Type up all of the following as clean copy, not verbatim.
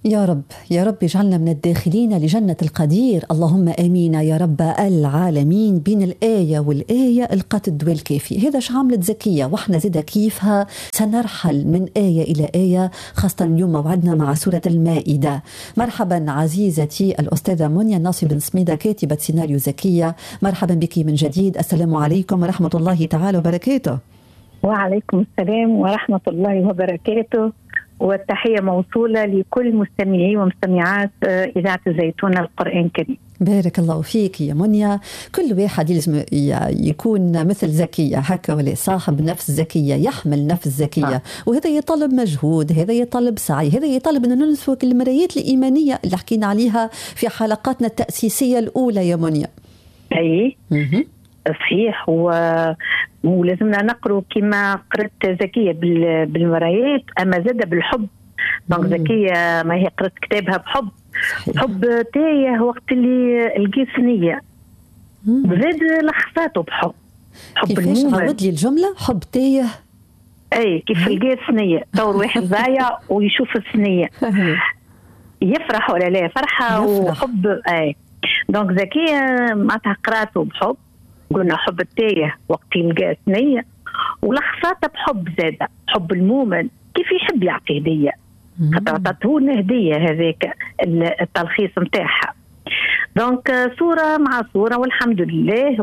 يا رب يا رب اجعلنا من الداخلين لجنة القدير، اللهم آمين يا رب العالمين. بين الآية والآية القت الدواء الكافي. هذا عملت زكية، وإحنا زيدا كيفها سنرحل من آية إلى آية، خاصة اليوم موعدنا مع سورة المائدة. مرحبا عزيزتي الأستاذة منيا ناصي بن سميدة، كاتبة سيناريو زكية. مرحبا بك من جديد. السلام عليكم ورحمة الله تعالى وبركاته. وعليكم السلام ورحمة الله وبركاته، والتحية موصولة لكل مستمعي ومستمعات إذاعة الزيتون القرآن الكريم. بارك الله فيك يا منيا. كل واحد لازم يكون مثل زكية هكا، ولا صاحب نفس زكية، يحمل نفس زكية. وهذا يطلب مجهود، هذا يطلب سعي، هذا يطلب أن ننسوك المرايات الإيمانية اللي حكينا عليها في حلقاتنا التأسيسية الأولى يا منيا. أي صحيح، ولازمنا نقرأ كما قرأت زكية بالمرايات، أما زاد بالحب. دونك زكية ما هي قرأت كتابها بحب، حب تايه وقت اللي القيسنية زاد لحظاته بحب. كيفاش عاود لي الجملة؟ حب تايه. أي كيف القيسنية دور واحد ضايع ويشوف السنية يفرح ولا لا؟ فرحة وحب. أي دونك زكية معناتها قراته بحب، قلنا حب التايه وقت يلقى ثنية، ولخصاته بحب زادة، حب المؤمن كيف يحب يعطي هدية، خاطر عطاتهولنا هدية. هذاك التلخيص نتاعها. دونك صورة مع صورة والحمد لله.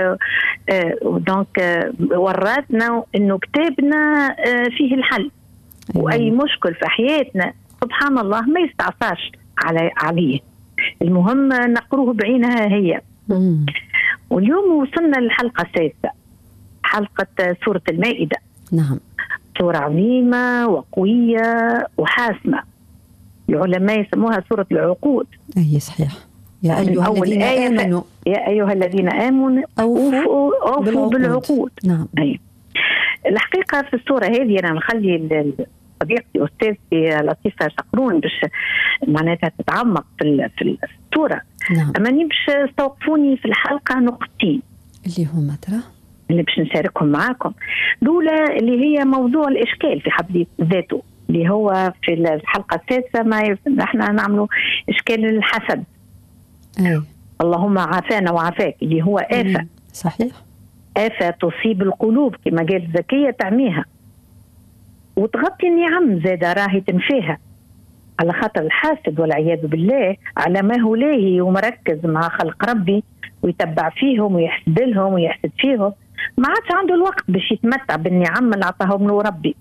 دونك وراتنا انه كتابنا فيه الحل، واي مشكل في حياتنا سبحان الله ما يستعصاش عليه، المهم نقروه بعينها هي. واليوم وصلنا للحلقة السادسة، حلقة سورة المائدة. نعم، سورة عظيمة وقوية وحاسمة، العلماء يسموها سورة العقود. أي صحيح. يا أيها الذين آمنوا، يا أيها الذين آمنوا أوفوا بالعقود. نعم. أي. الحقيقة في السورة هذه أنا نخلي صديقتي أستاذتي لطيفة شقرون باش معناتها تتعمق في السورة. نعم. أما باش استوقفوني في الحلقة نقطتين اللي هما ترى اللي باش نشاركهم معاكم. الأولى اللي هي موضوع الإشكال في حد ذاته، اللي هو في الحلقة السادسة ما احنا نعملوا إشكال الحسد. اللهم عافانا وعافاك، اللي هو آفة. صحيح، آفة تصيب القلوب كما قال زكية، تعميها وتغطي النعم زادة راهي تنفيها، على خاطر الحاسد والعياذ بالله على ما هو لاهي ومركز مع خلق ربي ويتبع فيهم ويحسد لهم ويحسد فيهم، ما عادش عنده الوقت باش يتمتع بالنعم اللي عطاهم له ربي.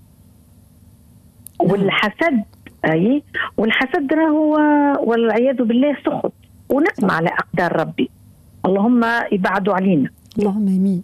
والحسد والحسد راهو والعياذ بالله سخط ونقم على أقدار ربي، اللهم يبعدوا علينا. اللهم آمين.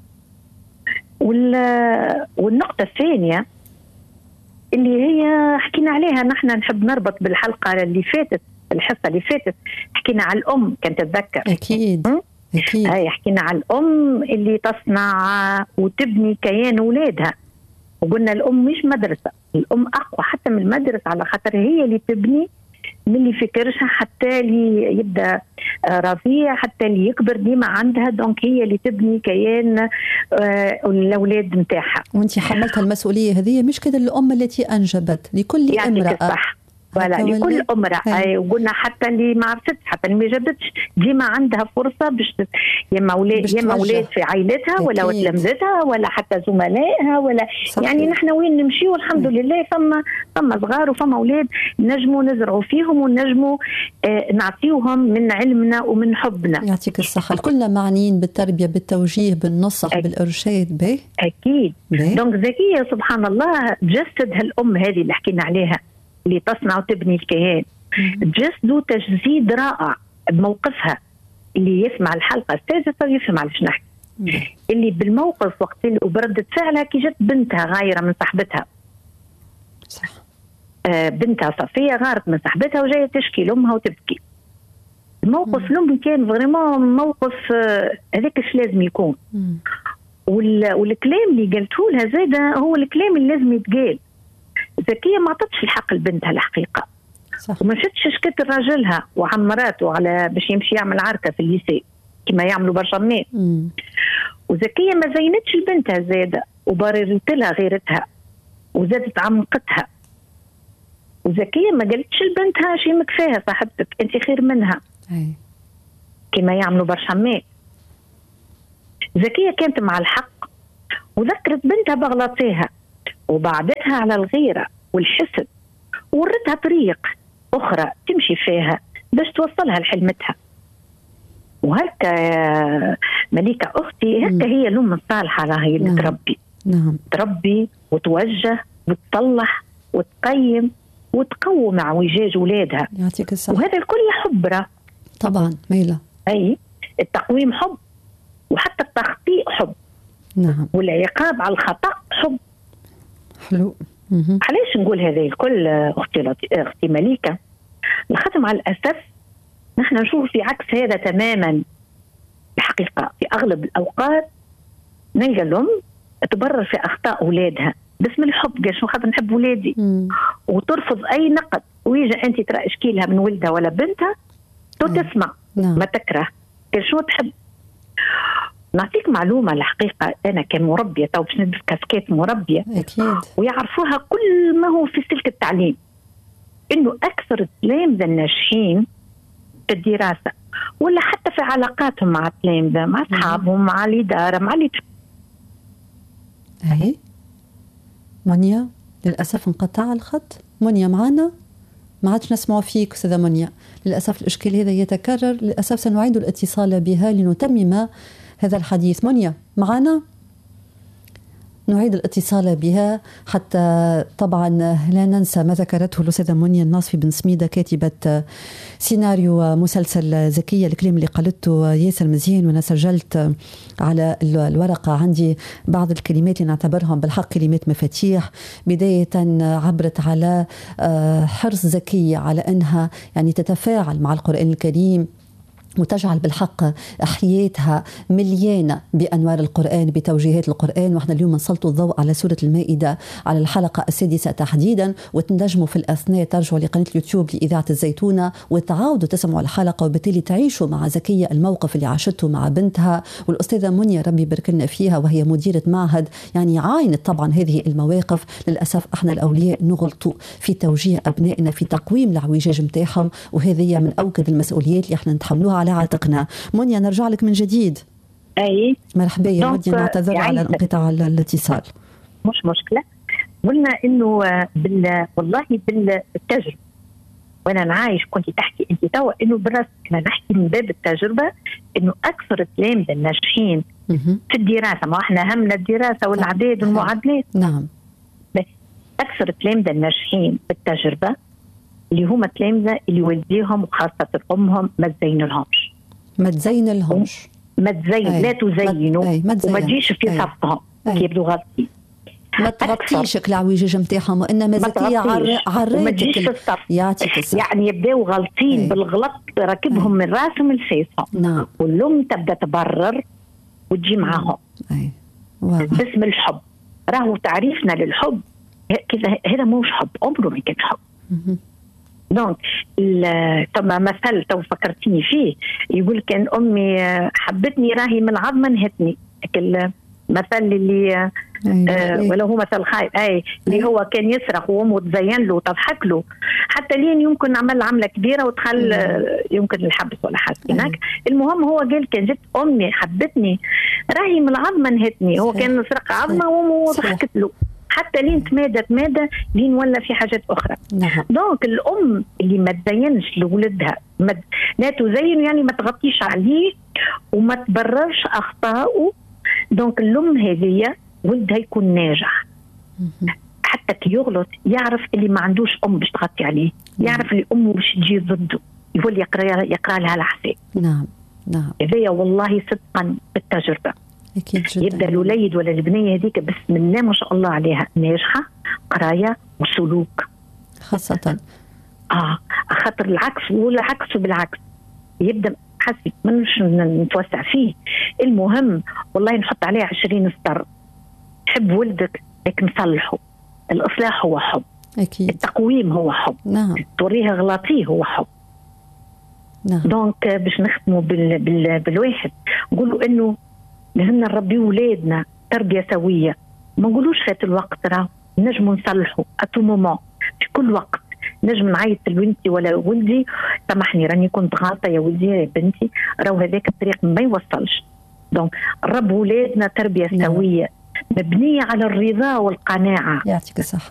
والنقطة الثانية اللي هي حكينا عليها، نحن نحب نربط بالحلقة اللي فاتت، الحصة اللي فاتت حكينا على الأم، كانت تتذكر؟ أكيد أكيد. هاي حكينا على الأم اللي تصنع وتبني كيان أولادها، وقلنا الأم مش مدرسة، الأم أقوى حتى من المدرسة، على خاطر هي اللي تبني من اللي فكرشها حتى اللي يبدأ رفيع حتى اللي يكبر ديما عندها. دونك هي اللي تبني كيان الأولاد متاعها. وانت حملتها المسؤولية هذه، مش كده الأم التي أنجبت لكل امرأة. ولا لكل امرأة. وقلنا حتى اللي ما عرفتش، حتى اللي ما جابتش، ديما عندها فرصة باش يا أولاد في عائلتها ولا تلامذتها ولا حتى زملائها ولا صحيح. يعني نحن وين نمشي والحمد لله ثم صغار وفما أولاد نجموا نزرعوا فيهم ونجموا نعطيوهم من علمنا ومن حبنا. يعطيك الصحة. كلنا معنيين بالتربية، بالتوجيه، بالنصح، بالإرشاد. به أكيد. دونك زكية سبحان الله جسد هالأم هذه اللي حكينا عليها، اللي تصنع وتبني الكيان، جسده تجسيد رائع بموقفها. اللي يسمع الحلقة السادسة يفهم على شنو نحكي. اللي بالموقف وقت اللي وبردت فعلها كي جت بنتها غايرة من صاحبتها. صح. بنتها صفية غارت من صاحبتها وجاية تشكي لأمها وتبكي. الموقف الأم كان فريمون موقف هذاك ايش لازم يكون. والكلام اللي قلته لها زاده هو الكلام اللي لازم يتقال. زكية ما عطتش الحق لبنتها الحقيقة، وما شفتش شكت راجلها وعمراته على باش يمشي يعمل عركة في الليسي كما يعملوا برشا الناس. وزكية ما زينتش لبنتها زادة وبررت لها غيرتها وزادت عمقتها وزكية ما قالتش لبنتها شي مكفاها صاحبتك انت خير منها كما يعملوا برشا مات. زكية كانت مع الحق وذكرت بنتها بغلطيها وبعدتها على الغيرة والحسد وورتها طريق أخرى تمشي فيها باش توصلها لحلمتها. وهكا مليكة أختي هكا هي الأم الصالحة راهي اللي تربي. تربي وتوجه وتصلح وتقيم وتقوم اعوجاج ولادها. يعطيك الصحة. وهذا الكل يحب طبعا ميلة. أي التقويم حب وحتى التخطيء حب. نعم. والعقاب على الخطأ حب. حلو. علاش نقول هذا الكل أختي مليكة؟ لخاطر مع الأسف نحن نشوف في عكس هذا تماما. الحقيقة في أغلب الأوقات نلقى الأم تبرر في أخطاء أولادها باسم الحب، قال شو خاطر نحب ولادي، وترفض أي نقد. ويجي أنت ترى إشكيلها من ولدها ولا بنتها تسمع ما تكره، قال شو تحب. نعطيك معلومة الحقيقة، أنا كمربية تو باش ندير كاسكيت مربية أكيد ويعرفوها كل ما هو في سلك التعليم، إنه أكثر التلامذة الناجحين في الدراسة ولا حتى في علاقاتهم مع التلامذة مع أصحابهم مع الإدارة مع أي منيا للأسف انقطع الخط. منيا معنا؟ ما عادش نسمع فيك أستاذة منيا، للأسف الإشكال هذا يتكرر. للأسف سنعيد الاتصال بها لنتمم هذا الحديث. منيا معنا؟ نعيد الاتصال بها حتى طبعا لا ننسى ما ذكرته الأستاذة منيا الناصفي بن سميدة كاتبة سيناريو مسلسل زكية. الكلام اللي قالته ياسر مزيان، وأنا سجلت على الورقة عندي بعض الكلمات اللي نعتبرهم بالحق كلمات مفاتيح. بداية عبرت على حرص زكية على أنها يعني تتفاعل مع القرآن الكريم وتجعل بالحق حياتها مليانة بأنوار القرآن بتوجيهات القرآن. وإحنا اليوم نسلط الضوء على سورة المائدة على الحلقة السادسة تحديدا، وتنجموا في الأثناء ترجعوا لقناة اليوتيوب لإذاعة الزيتونة وتعاودوا تسمعوا الحلقة، وبالتالي تعيشوا مع زكية الموقف اللي عاشته مع بنتها. والأستاذة منيا ربي يبارك لنا فيها وهي مديرة معهد يعني عاينت طبعا هذه المواقف. للأسف إحنا الأولياء نغلطوا في توجيه أبنائنا في تقويم العوجاج متاعهم، وهذه من أوكد المسؤوليات اللي إحنا نتحملوها على عاتقنا. منيا نرجع لك من جديد. أي مرحبا يا منيا، نعتذر يعني على انقطاع الاتصال. مش مشكلة. قلنا إنه والله بالتجربة، وأنا نعايش كنت تحكي أنت توا إنه بالرأس أنا نحكي من باب التجربة إنه أكثر التلامذة الناجحين في الدراسة، ما إحنا همنا الدراسة والأعداد والمعادلات. نعم. أكثر التلامذة الناجحين في التجربة اللي هم التلامذة اللي والديهم وخاصة أمهم ما تزين لهمش لا تزينوا وما تجيش في صفهم كيبدو غلطين، ما تغطيش العوجاج نتاعهم، وانما زكية عريتك يعطيك الصحة. يعني يبداو غلطين بالغلط راكبهم من راسهم لساسهم. نعم. والأم تبدا تبرر وتجي معاهم باسم الحب. راهو تعريفنا للحب كذا، هذا موش حب، عمره ما كان حب. دونك ثم مثل تو فكرتيني فيه، يقول كان أمي حبتني راهي من عظمة نهتني. المثل اللي ولا هو مثل خايب اللي هو كان يسرق وأمه تزين له وتضحك له حتى لين يمكن عمل عملة كبيرة ودخل يمكن الحبس ولا حاجة هناك. المهم هو قال كان جت أمي حبتني راهي من العظمة نهتني. هو كان يسرق عظمة وأمه ضحكت له حتى لين تمادى لين ولا في حاجات أخرى. دونك الأم اللي ما تزينش لولدها لا تزين يعني ما تغطيش عليه وما تبررش أخطاءه. دونك الأم هذه ولدها يكون ناجح حتى كي يغلط يعرف اللي ما عندوش أم باش تغطي عليه، يعرف اللي أمه باش تجي ضده يقول يقرأ لها الحساب. نعم. هذه والله صدقا بالتجربة. أكيد جدا. يبدأ الوليد ولا البنية هذيك بسم الله ما شاء الله عليها ناجحة قراية وسلوك خاصة. خاطر العكس والعكس بالعكس يبدأ حسب منش نتوسع فيه. المهم والله نحط عليه 20 سطر. حب ولدك لكن صلحه. الإصلاح هو حب. أكيد. التقويم هو حب. نعم. توريه غلطيه هو حب. نعم. دونك باش نختموا بالواحد نقولوا إنه لازمنا نربي ولادنا تربية سوية. ما نقولوش فات الوقت راه نجموا نصلحوا أتو مومون في كل وقت نجم نعيط لبنتي ولا ولدي سامحني راني كنت غلطه يا ولدي يا بنتي، راهو هذاك الطريق ما يوصلش. دونك رب ولادنا تربيه سويه مبنيه على الرضا والقناعه. يعطيك الصحه.